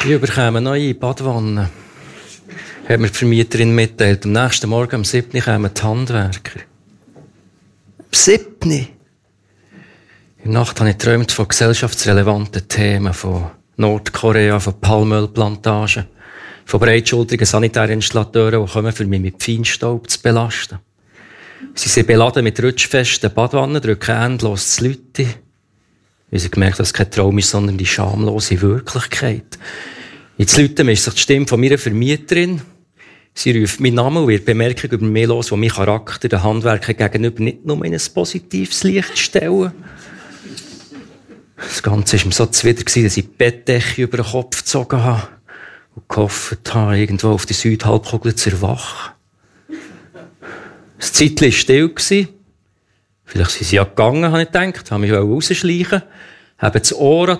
Ich bekomme eine neue Badwanne. Hat mir die Vermieterin mitteilt. Am nächsten Morgen um 7 Uhr kommen die Handwerker. Um 7 Uhr? In der Nacht habe ich geträumt von gesellschaftsrelevanten Themen, von Nordkorea, von Palmölplantagen, von breitschultrigen Sanitärinstallateuren, die kommen, für mich mit Feinstaub zu belasten. Sie sind beladen mit rutschfesten Badwannen, drücken endlos das Leute. Ich habe gemerkt, dass es kein Traum ist, sondern die schamlose Wirklichkeit. Jetzt läutet mich sich die Stimme von meiner Vermieterin. Sie ruft meinen Namen und wird Bemerkungen über mich los, die meinen Charakter den Handwerkern gegenüber nicht nur in ein positives Licht stellen. Das Ganze war mir so zuwider, dass ich die Bettdecke über den Kopf gezogen habe und gehofft habe, irgendwo auf die Südhalbkugel zu erwachen. Das Zeitchen war still. Vielleicht sind sie ja gegangen, habe ich gedacht, habe mich rausschleichen, habe das Ohr an